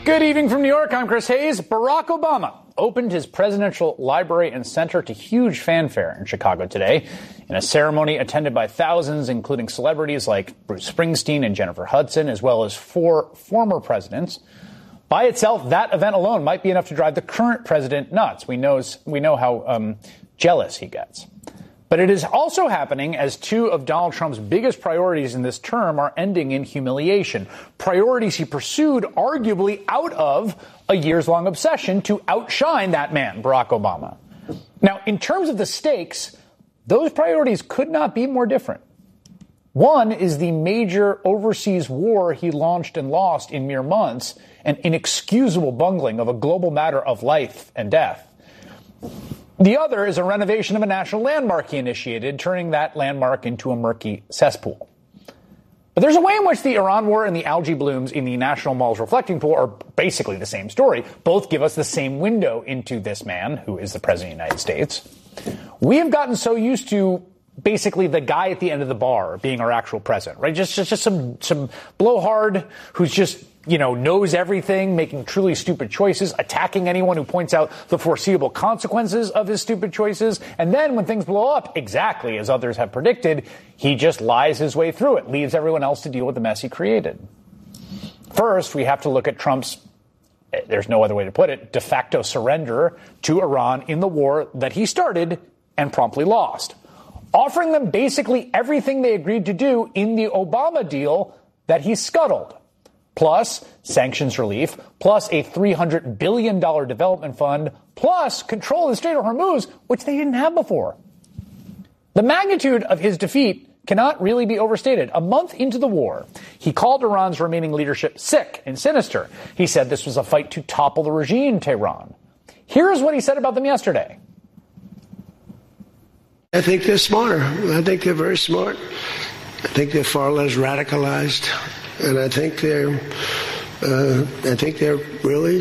Good evening from New York. I'm Chris Hayes. Barack Obama opened his presidential library and center to huge fanfare in Chicago today in a ceremony attended by thousands, including celebrities like Bruce Springsteen and Jennifer Hudson, as well as 4 former presidents. By itself, that event alone might be enough to drive the current president nuts. We know how jealous he gets. But it is also happening as 2 of Donald Trump's biggest priorities in this term are ending in humiliation. Priorities he pursued arguably out of a years-long obsession to outshine that man, Barack Obama. Now, in terms of the stakes, those priorities could not be more different. One is the major overseas war he launched and lost in mere months, an inexcusable bungling of a global matter of life and death. The other is a renovation of a national landmark he initiated, turning that landmark into a murky cesspool. But there's a way in which the Iran war and the algae blooms in the National Mall's reflecting pool are basically the same story. Both give us the same window into this man, who is the President of the United States. We have gotten so used to basically the guy at the end of the bar being our actual president, right? Just some blowhard who's just, knows everything, making truly stupid choices, attacking anyone who points out the foreseeable consequences of his stupid choices. And then when things blow up, exactly as others have predicted, he just lies his way through it, leaves everyone else to deal with the mess he created. First, we have to look at Trump's, there's no other way to put it, de facto surrender to Iran in the war that he started and promptly lost, offering them basically everything they agreed to do in the Obama deal that he scuttled, plus sanctions relief, plus a $300 billion development fund, plus control of the Strait of Hormuz, which they didn't have before. The magnitude of his defeat cannot really be overstated. A month into the war, he called Iran's remaining leadership sick and sinister. He said this was a fight to topple the regime in Tehran. Here's what he said about them yesterday. I think they're smarter. I think they're very smart. I think they're far less radicalized. And I think they're really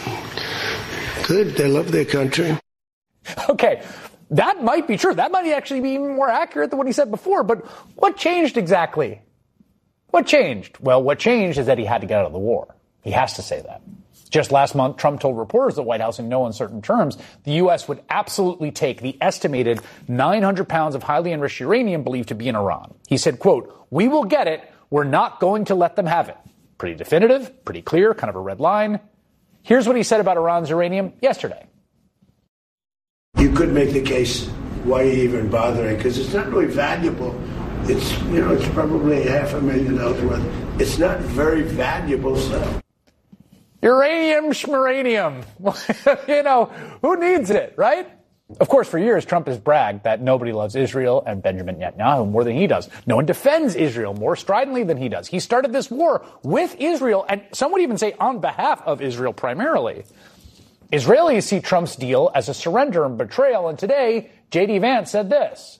good. They love their country. Okay, that might be true. That might actually be even more accurate than what he said before. But what changed exactly? What changed? Well, what changed is that he had to get out of the war. He has to say that. Just last month, Trump told reporters at the White House in no uncertain terms the U.S. would absolutely take the estimated 900 pounds of highly enriched uranium believed to be in Iran. He said, quote, "We will get it. We're not going to let them have it." Pretty definitive, pretty clear, kind of a red line. Here's what he said about Iran's uranium yesterday. You could make the case, why are you even bothering? Because it's not really valuable. It's, it's probably $500,000 worth. It's not very valuable stuff. Uranium schmeranium. Who needs it, right? Of course, for years, Trump has bragged that nobody loves Israel and Benjamin Netanyahu more than he does. No one defends Israel more stridently than he does. He started this war with Israel, and some would even say on behalf of Israel primarily. Israelis see Trump's deal as a surrender and betrayal, and today, J.D. Vance said this.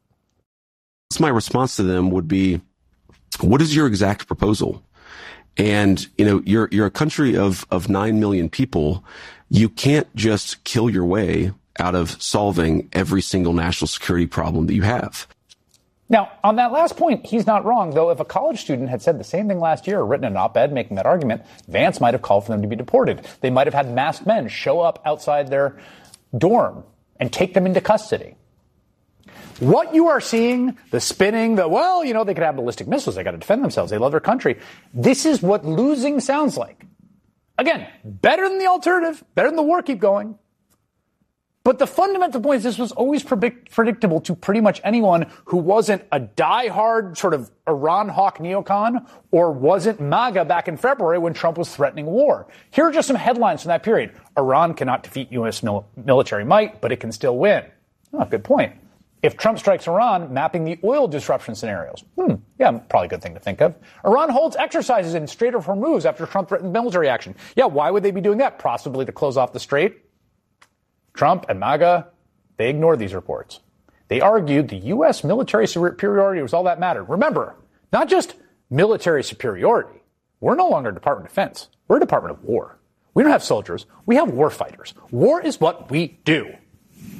My response to them would be, what is your exact proposal? And, you're a country of 9 million people. You can't just kill your way out of solving every single national security problem that you have. Now, on that last point, he's not wrong, though. If a college student had said the same thing last year or written an op-ed making that argument, Vance might have called for them to be deported. They might have had masked men show up outside their dorm and take them into custody. What you are seeing, the spinning, they could have ballistic missiles. They got to defend themselves. They love their country. This is what losing sounds like. Again, better than the alternative, better than the war keep going. But the fundamental point is this was always predictable to pretty much anyone who wasn't a diehard sort of Iran hawk neocon or wasn't MAGA back in February when Trump was threatening war. Here are just some headlines from that period. Iran cannot defeat U.S. military might, but it can still win. Oh, good point. If Trump strikes Iran, mapping the oil disruption scenarios. Probably a good thing to think of. Iran holds exercises in Strait of Hormuz after Trump threatened military action. Yeah, why would they be doing that? Possibly to close off the strait. Trump and MAGA, they ignored these reports. They argued the U.S. military superiority was all that mattered. Remember, not just military superiority. We're no longer a Department of Defense. We're a Department of War. We don't have soldiers. We have war fighters. War is what we do.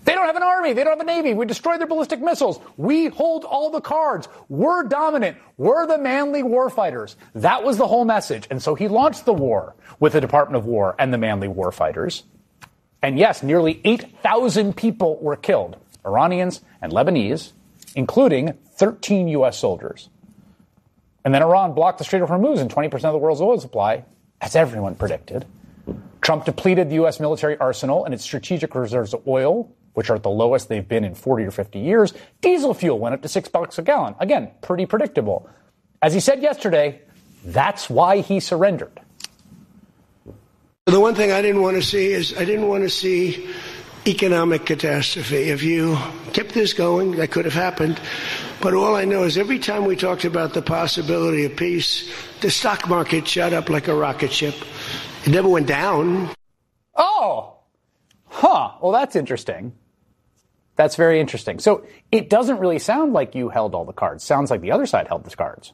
They don't have an army. They don't have a navy. We destroyed their ballistic missiles. We hold all the cards. We're dominant. We're the manly warfighters. That was the whole message. And so he launched the war with the Department of War and the manly warfighters. And yes, nearly 8,000 people were killed, Iranians and Lebanese, including 13 U.S. soldiers. And then Iran blocked the Strait of Hormuz and 20% of the world's oil supply, as everyone predicted. Trump depleted the U.S. military arsenal and its strategic reserves of oil, which are at the lowest they've been in 40 or 50 years. Diesel fuel went up to $6 a gallon. Again, pretty predictable. As he said yesterday, that's why he surrendered. The one thing I didn't want to see economic catastrophe. If you kept this going, that could have happened. But all I know is every time we talked about the possibility of peace, the stock market shot up like a rocket ship. It never went down. Oh, well, that's interesting. That's very interesting. So it doesn't really sound like you held all the cards. Sounds like the other side held the cards.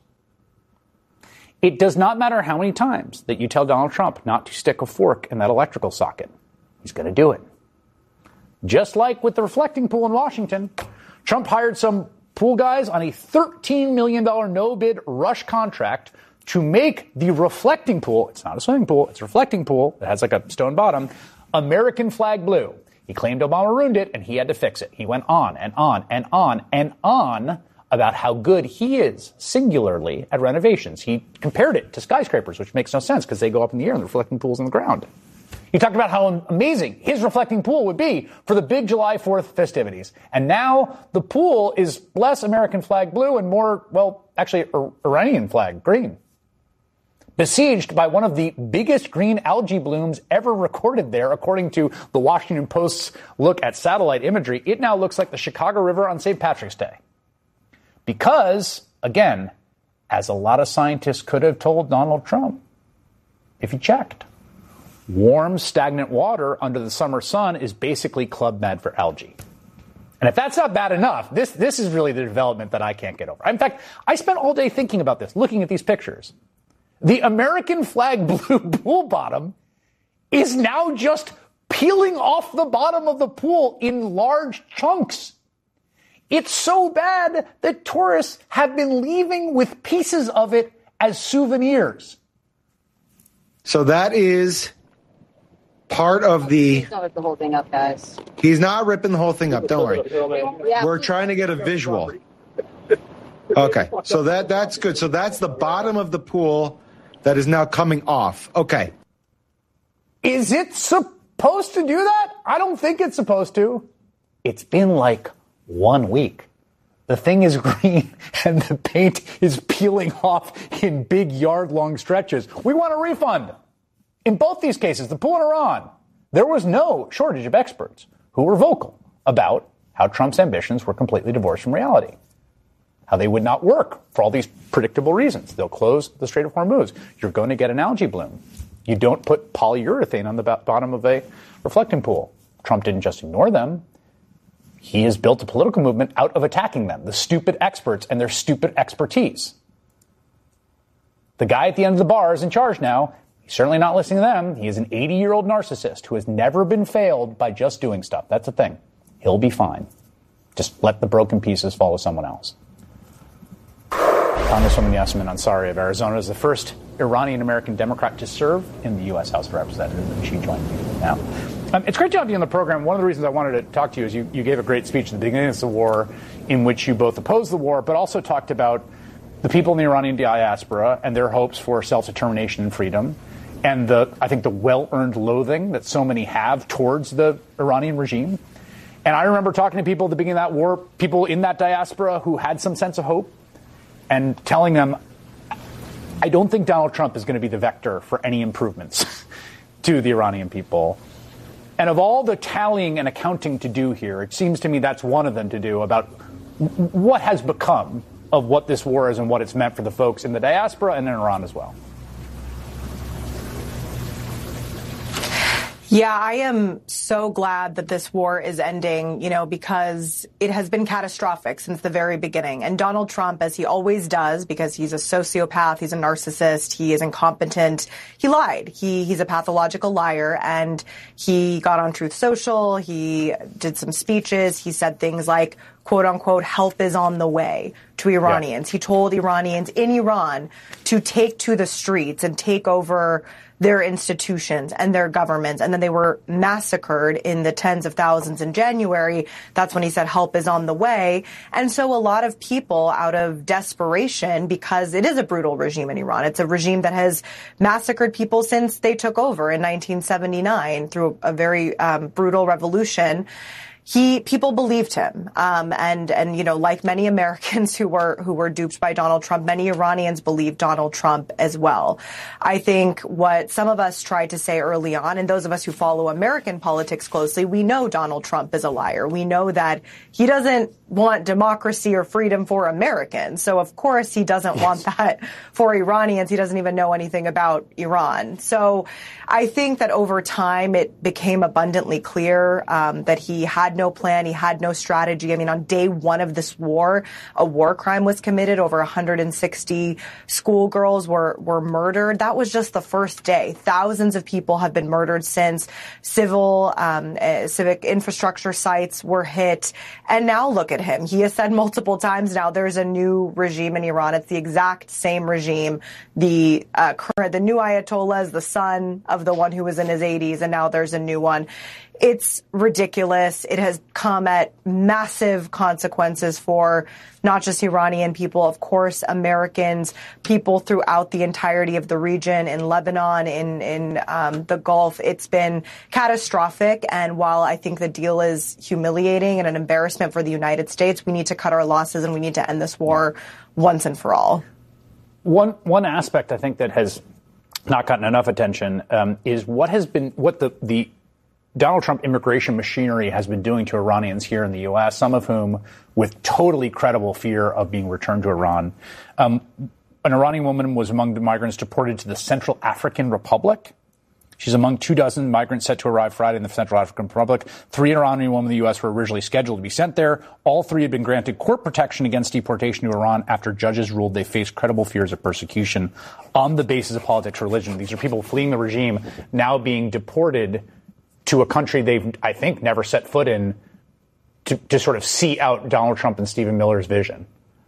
It does not matter how many times that you tell Donald Trump not to stick a fork in that electrical socket. He's going to do it. Just like with the reflecting pool in Washington, Trump hired some pool guys on a $13 million no-bid rush contract to make the reflecting pool, it's not a swimming pool, it's a reflecting pool that has like a stone bottom, American flag blue. He claimed Obama ruined it and he had to fix it. He went on and on and on and on about how good he is singularly at renovations. He compared it to skyscrapers, which makes no sense because they go up in the air and the reflecting pool's on the ground. He talked about how amazing his reflecting pool would be for the big July 4th festivities. And now the pool is less American flag blue and more, well, actually Iranian flag green. Besieged by one of the biggest green algae blooms ever recorded there, according to the Washington Post's look at satellite imagery, it now looks like the Chicago River on St. Patrick's Day. Because, again, as a lot of scientists could have told Donald Trump, if he checked, warm, stagnant water under the summer sun is basically Club Med for algae. And if that's not bad enough, this is really the development that I can't get over. In fact, I spent all day thinking about this, looking at these pictures. The American flag blue pool bottom is now just peeling off the bottom of the pool in large chunks. It's so bad that tourists have been leaving with pieces of it as souvenirs. So that is part of the... He's not ripping the whole thing up, guys. He's not ripping the whole thing up, don't worry. Yeah. We're trying to get a visual. Okay, so that's good. So that's the bottom of the pool that is now coming off. Okay. Is it supposed to do that? I don't think it's supposed to. It's been like 1 week. The thing is green and the paint is peeling off in big yard-long stretches. We want a refund. In both these cases, the pool in Iran, there was no shortage of experts who were vocal about how Trump's ambitions were completely divorced from reality, how they would not work for all these predictable reasons. They'll close the Strait of Hormuz. You're going to get an algae bloom. You don't put polyurethane on the bottom of a reflecting pool. Trump didn't just ignore them. He has built a political movement out of attacking them, the stupid experts and their stupid expertise. The guy at the end of the bar is in charge now. He's certainly not listening to them. He is an 80-year-old narcissist who has never been failed by just doing stuff. That's the thing. He'll be fine. Just let the broken pieces fall to someone else. Congresswoman Yasmin Ansari of Arizona is the first Iranian-American Democrat to serve in the U.S. House of Representatives, and she joined me now. It's great to have you on the program. One of the reasons I wanted to talk to you is you gave a great speech at the beginning of the war in which you both opposed the war, but also talked about the people in the Iranian diaspora and their hopes for self-determination and freedom, and I think the well-earned loathing that so many have towards the Iranian regime. And I remember talking to people at the beginning of that war, people in that diaspora who had some sense of hope, and telling them, I don't think Donald Trump is going to be the vector for any improvements to the Iranian people. And of all the tallying and accounting to do here, it seems to me that's one of them to do about what has become of what this war is and what it's meant for the folks in the diaspora and in Iran as well. Yeah, I am so glad that this war is ending, because it has been catastrophic since the very beginning. And Donald Trump, as he always does, because he's a sociopath, he's a narcissist, he is incompetent, he lied. He's a pathological liar, and he got on Truth Social, he did some speeches, he said things like, quote unquote, help is on the way to Iranians. Yeah. He told Iranians in Iran to take to the streets and take over their institutions and their governments. And then they were massacred in the tens of thousands in January. That's when he said help is on the way. And so a lot of people, out of desperation, because it is a brutal regime in Iran, it's a regime that has massacred people since they took over in 1979 through a very brutal revolution. People believed him. And like many Americans who were duped by Donald Trump, many Iranians believed Donald Trump as well. I think what some of us tried to say early on, and those of us who follow American politics closely, we know Donald Trump is a liar. We know that he doesn't want democracy or freedom for Americans. So of course he doesn't want that for Iranians. He doesn't even know anything about Iran. So I think that over time it became abundantly clear that he had no plan. He had no strategy. I mean, on day one of this war, a war crime was committed. Over 160 schoolgirls were murdered. That was just the first day. Thousands of people have been murdered since. Civic infrastructure sites were hit. And now look at him. He has said multiple times now there's a new regime in Iran. It's the exact same regime. The new Ayatollah is the son of the one who was in his 80s, and now there's a new one. It's ridiculous. It has come at massive consequences for not just Iranian people, of course, Americans, people throughout the entirety of the region, in Lebanon, in the Gulf. It's been catastrophic. And while I think the deal is humiliating and an embarrassment for the United States, we need to cut our losses and we need to end this war once and for all. One aspect I think that has not gotten enough attention is what the Donald Trump immigration machinery has been doing to Iranians here in the U.S., some of whom with totally credible fear of being returned to Iran. An Iranian woman was among the migrants deported to the Central African Republic. She's among 24 migrants set to arrive Friday in the Central African Republic. 3 Iranian women in the U.S. were originally scheduled to be sent there. All 3 had been granted court protection against deportation to Iran after judges ruled they faced credible fears of persecution on the basis of politics or religion. These are people fleeing the regime, now being deported to a country they've, I think, never set foot in to sort of see out Donald Trump and Stephen Miller's vision.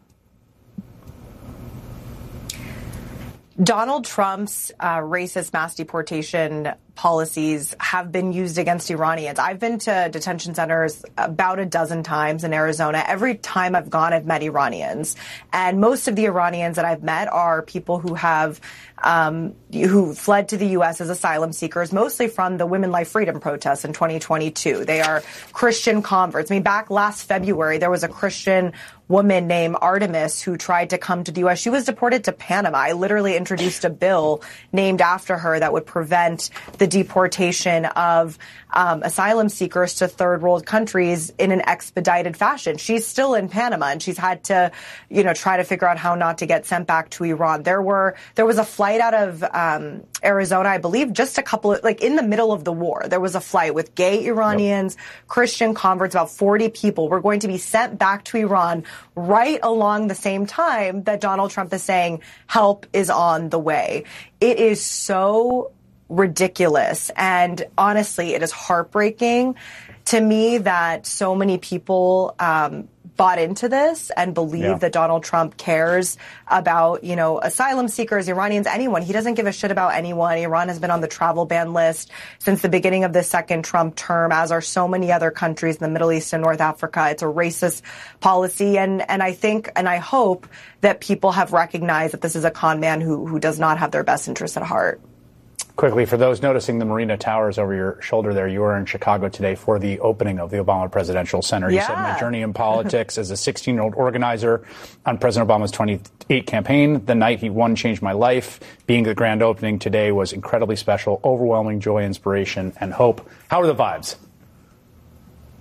Donald Trump's racist mass deportation policies have been used against Iranians. I've been to detention centers about a dozen times in Arizona. Every time I've gone, I've met Iranians. And most of the Iranians that I've met are people who have who fled to the U.S. as asylum seekers, mostly from the Women Life Freedom protests in 2022. They are Christian converts. I mean, back last February, there was a Christian woman named Artemis who tried to come to the U.S. She was deported to Panama. I literally introduced a bill named after her that would prevent the deportation of asylum seekers to third world countries in an expedited fashion. She's still in Panama, and she's had to, try to figure out how not to get sent back to Iran. There was a flight out of Arizona, I believe, just a couple of, in the middle of the war. There was a flight with gay Iranians, Christian converts, about 40 people were going to be sent back to Iran right along the same time that Donald Trump is saying help is on the way. It is so ridiculous. And honestly, it is heartbreaking to me that so many people bought into this and believe that Donald Trump cares about, asylum seekers, Iranians, anyone. He doesn't give a shit about anyone. Iran has been on the travel ban list since the beginning of the second Trump term, as are so many other countries in the Middle East and North Africa. It's a racist policy. And I think, and I hope that people have recognized that this is a con man who does not have their best interests at heart. Quickly, for those noticing the Marina Towers over your shoulder there, you were in Chicago today for the opening of the Obama Presidential Center. You said, my journey in politics as a 16-year-old organizer on President Obama's 28 campaign, the night he won changed my life. Being the grand opening today was incredibly special, overwhelming joy, inspiration, and hope. How are the vibes?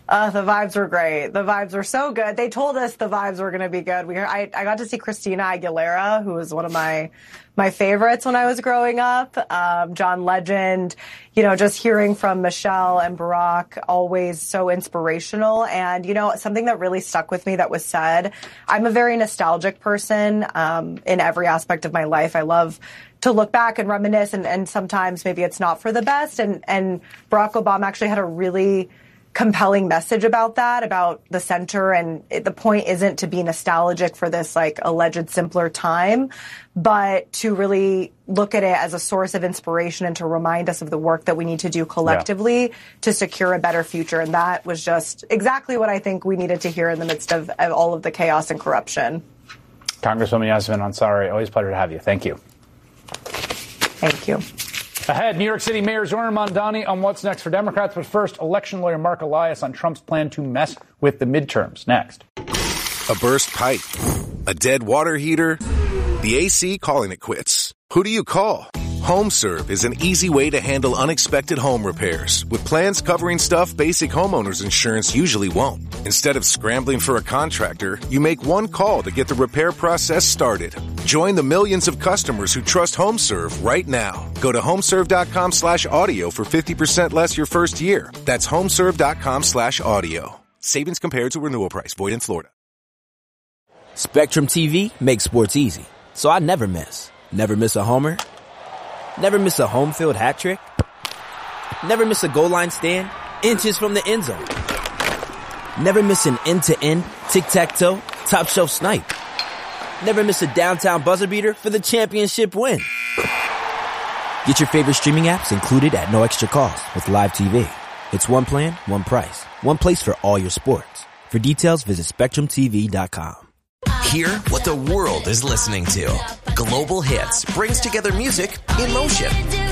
The vibes were great. The vibes were so good. They told us the vibes were going to be good. I got to see Christina Aguilera, who was one of my favorites when I was growing up. John Legend, just hearing from Michelle and Barack, always so inspirational. And, something that really stuck with me that was said, I'm a very nostalgic person in every aspect of my life. I love to look back and reminisce, and sometimes maybe it's not for the best. And Barack Obama actually had a really compelling message about that, about the center. And the point isn't to be nostalgic for this alleged simpler time, but to really look at it as a source of inspiration and to remind us of the work that we need to do collectively to secure a better future. And that was just exactly what I think we needed to hear in the midst of all of the chaos and corruption. Congresswoman Yasmin Ansari, always a pleasure to have you. Thank you. Thank you. Ahead, New York City Mayor Zohran Mamdani on what's next for Democrats. But first, election lawyer Mark Elias on Trump's plan to mess with the midterms. Next. A burst pipe, a dead water heater, the AC calling it quits. Who do you call? HomeServe is an easy way to handle unexpected home repairs with plans covering stuff basic homeowners insurance usually won't. Instead of scrambling for a contractor, you make one call to get the repair process started. Join the millions of customers who trust HomeServe right now. Go to homeserve.com/audio for 50% less your first year. That's homeserve.com/audio. Savings compared to renewal price. Void in Florida. Spectrum TV makes sports easy, so I never miss. Never miss a homer. Never miss a home field hat trick. Never miss a goal line stand inches from the end zone. Never miss an end-to-end, tic-tac-toe, top-shelf snipe. Never miss a downtown buzzer beater for the championship win. Get your favorite streaming apps included at no extra cost with Live TV. It's one plan, one price, one place for all your sports. For details, visit SpectrumTV.com. Hear what the world is listening to. Global Hits brings together music in motion.